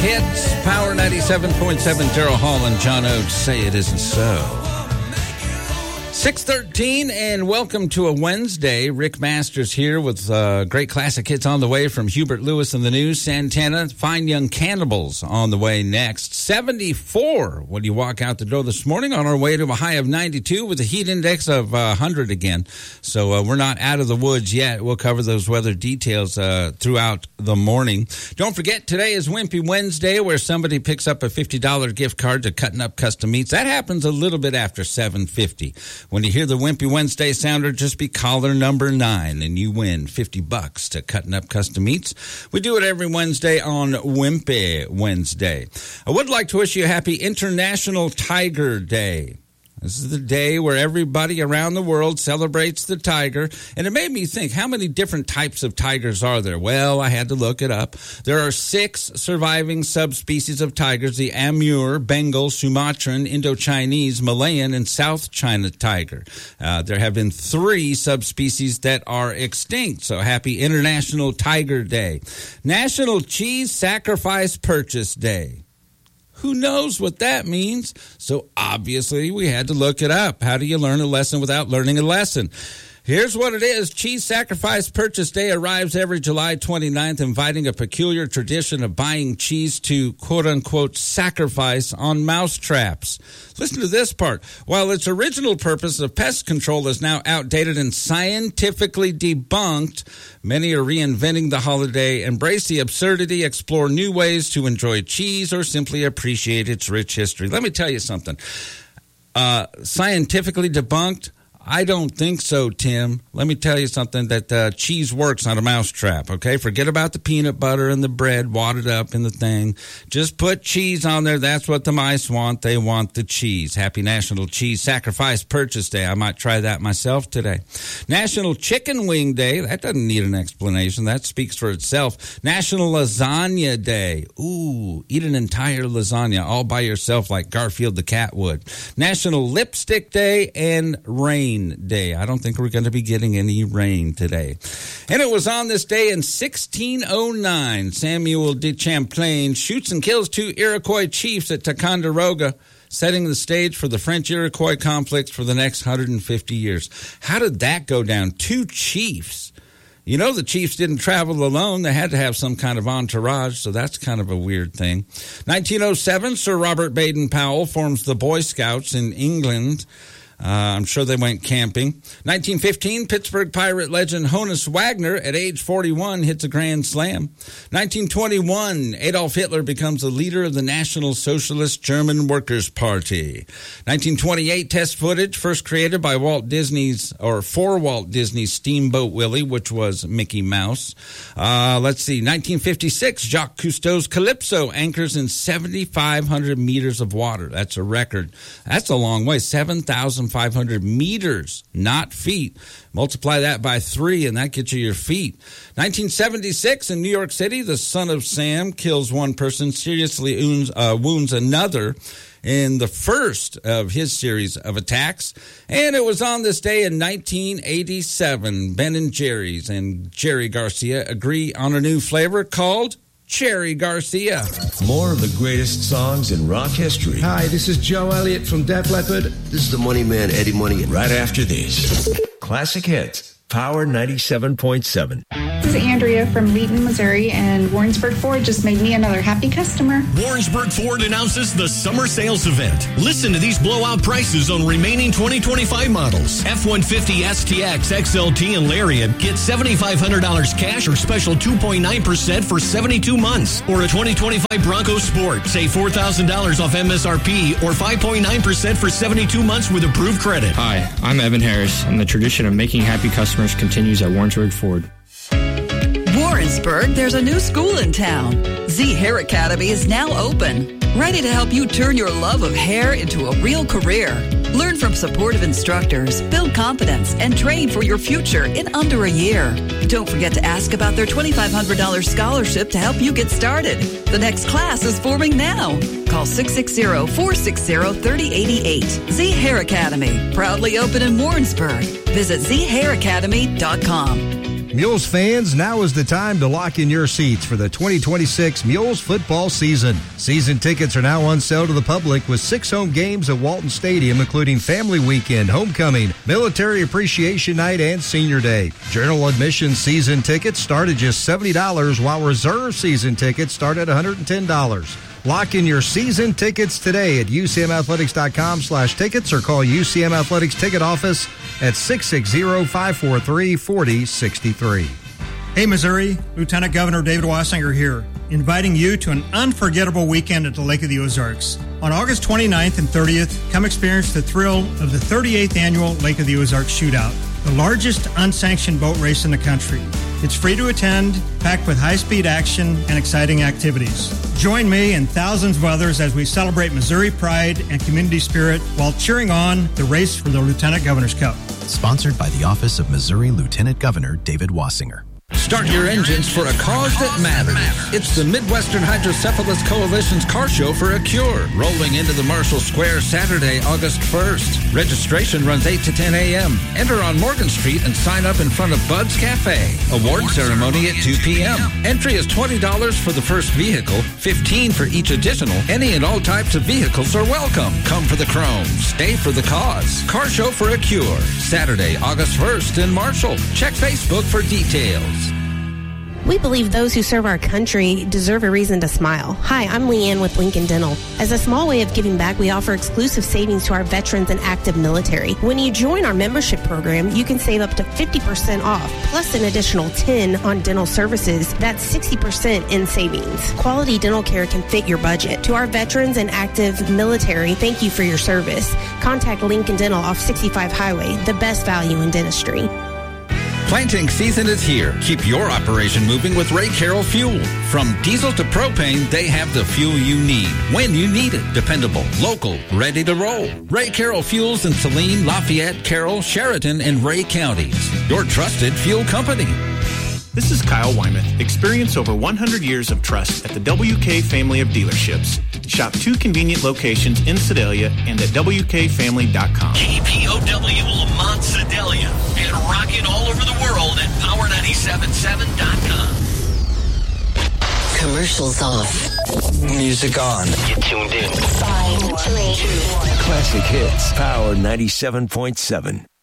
Hits, Power 97.7, Daryl Hall and John Oates say it isn't so. 6:13, and welcome to a Wednesday. Rick Masters here with great classic hits on the way from Hubert Lewis and the News, Santana, Fine Young Cannibals on the way next. 74 when you walk out the door this morning, on our way to a high of 92 with a heat index of 100 again. So we're not out of the woods yet. We'll cover those weather details throughout the morning. Don't forget, today is Wimpy Wednesday, where somebody picks up a $50 gift card to Cutting Up Custom Meats. That happens a little bit after 7:50. When you hear the Wimpy Wednesday sounder, just be caller number 9 and you win $50 to Cutting Up Custom Meats. We do it every Wednesday on Wimpy Wednesday. I would like to wish you a happy International Tiger Day. This is the day where everybody around the world celebrates the tiger. And it made me think, how many different types of tigers are there? Well, I had to look it up. There are 6 surviving subspecies of tigers: the Amur, Bengal, Sumatran, Indochinese, Malayan, and South China tiger. There have been 3 subspecies that are extinct. So happy International Tiger Day. National Cheese Sacrifice Purchase Day. Who knows what that means? So obviously we had to look it up. How do you learn a lesson without learning a lesson? Here's what it is. Cheese Sacrifice Purchase Day arrives every July 29th, inviting a peculiar tradition of buying cheese to, quote-unquote, sacrifice on mousetraps. Listen to this part. While its original purpose of pest control is now outdated and scientifically debunked, many are reinventing the holiday, embrace the absurdity, explore new ways to enjoy cheese, or simply appreciate its rich history. Let me tell you something. Scientifically debunked? I don't think so, Tim. Let me tell you something, that cheese works on a mousetrap, okay? Forget about the peanut butter and the bread wadded up in the thing. Just put cheese on there. That's what the mice want. They want the cheese. Happy National Cheese Sacrifice Purchase Day. I might try that myself today. National Chicken Wing Day. That doesn't need an explanation. That speaks for itself. National Lasagna Day. Ooh, eat an entire lasagna all by yourself like Garfield the cat would. National Lipstick Day and Rain Day. I don't think we're going to be getting any rain today. And it was on this day in 1609, Samuel de Champlain shoots and kills 2 Iroquois chiefs at Ticonderoga, setting the stage for the French-Iroquois conflicts for the next 150 years. How did that go down? 2 chiefs. You know, the chiefs didn't travel alone. They had to have some kind of entourage, so that's kind of a weird thing. 1907, Sir Robert Baden-Powell forms the Boy Scouts in England. I'm sure they went camping. 1915, Pittsburgh Pirate legend Honus Wagner, at age 41, hits a grand slam. 1921, Adolf Hitler becomes the leader of the National Socialist German Workers' Party. 1928, test footage first created by for Walt Disney's Steamboat Willie, which was Mickey Mouse. 1956, Jacques Cousteau's Calypso anchors in 7,500 meters of water. That's a record. That's a long way. 7,500 meters, not feet. Multiply that by 3, and that gets you your feet. 1976, in New York City, the son of Sam kills one person, seriously wounds another in the first of his series of attacks. And it was on this day in 1987, Ben & Jerry's and Jerry Garcia agree on a new flavor called Cherry Garcia. More of the greatest songs in rock history. Hi, this is Joe Elliott from Def Leppard. This is the Money Man, Eddie Money. Right after these. Classic Hits, Power 97.7. This is Andrea from Wheaton, Missouri, and Warrensburg Ford just made me another happy customer. Warrensburg Ford announces the summer sales event. Listen to these blowout prices on remaining 2025 models. F-150 STX, XLT, and Lariat get $7,500 cash or special 2.9% for 72 months. Or a 2025 Bronco Sport, save $4,000 off MSRP or 5.9% for 72 months with approved credit. Hi, I'm Evan Harris, and the tradition of making happy customers continues at Warrensburg Ford. Warrensburg, there's a new school in town. Z Hair Academy is now open, ready to help you turn your love of hair into a real career. Learn from supportive instructors, build confidence, and train for your future in under a year. Don't forget to ask about their $2,500 scholarship to help you get started. The next class is forming now. Call 660-460-3088. Z Hair Academy, proudly open in Warrensburg. Visit zhairacademy.com. Mules fans, now is the time to lock in your seats for the 2026 Mules football season. Season tickets are now on sale to the public with 6 home games at Walton Stadium, including Family Weekend, Homecoming, Military Appreciation Night, and Senior Day. General admission season tickets start at just $70, while reserve season tickets start at $110. Lock in your season tickets today at UCMathletics.com/tickets or call UCM Athletics Ticket Office at 660-543-4063. Hey, Missouri, Lieutenant Governor David Wassinger here, inviting you to an unforgettable weekend at the Lake of the Ozarks. On August 29th and 30th, come experience the thrill of the 38th annual Lake of the Ozarks Shootout, the largest unsanctioned boat race in the country. It's free to attend, packed with high-speed action and exciting activities. Join me and thousands of others as we celebrate Missouri pride and community spirit while cheering on the race for the Lieutenant Governor's Cup. Sponsored by the Office of Missouri Lieutenant Governor David Wassinger. Start your engines for a cause that matters. It's the Midwestern Hydrocephalus Coalition's Car Show for a Cure, rolling into the Marshall Square Saturday, August 1st. Registration runs 8 to 10 a.m. Enter on Morgan Street and sign up in front of Bud's Cafe. Award ceremony at 2 p.m. Entry is $20 for the first vehicle, $15 for each additional. Any and all types of vehicles are welcome. Come for the chrome. Stay for the cause. Car Show for a Cure, Saturday, August 1st in Marshall. Check Facebook for details. We believe those who serve our country deserve a reason to smile. Hi, I'm Leanne with Lincoln Dental. As a small way of giving back, we offer exclusive savings to our veterans and active military. When you join our membership program, you can save up to 50% off, plus an additional 10% on dental services. That's 60% in savings. Quality dental care can fit your budget. To our veterans and active military, thank you for your service. Contact Lincoln Dental off 65 Highway, the best value in dentistry. Planting season is here. Keep your operation moving with Ray Carroll Fuel. From diesel to propane, they have the fuel you need when you need it. Dependable, local, ready to roll. Ray Carroll Fuels in Saline, Lafayette, Carroll, Sheridan, and Ray counties. Your trusted fuel company. This is Kyle Wyman. Experience over 100 years of trust at the WK family of dealerships. Shop 2 convenient locations in Sedalia and at WKFamily.com. KPOW Lamont Sedalia and rocking all over the world at Power977.com. Commercials off. Music on. Get tuned in. 5, 3, 2, 1. Classic hits. Power 97.7.